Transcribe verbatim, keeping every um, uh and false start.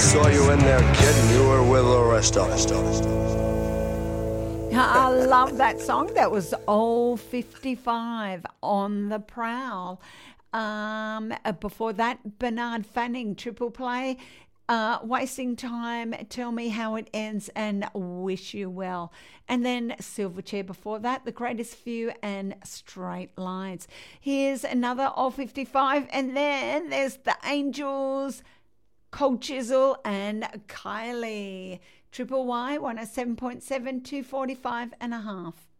Saw you in there, kid, and you were with the rest of us. I love that song. That was oh fifty-five, On the Prowl. Um, uh, before that, Bernard Fanning, Triple Play, uh, Wasting Time, Tell Me How It Ends, and Wish You Well. And then Silverchair before that, The Greatest Few and Straight Lines. Here's another oh fifty-five, and then there's The Angels, Cold Chisel and Kylie. Triple Y, one oh seven point seven, two forty-five and a half.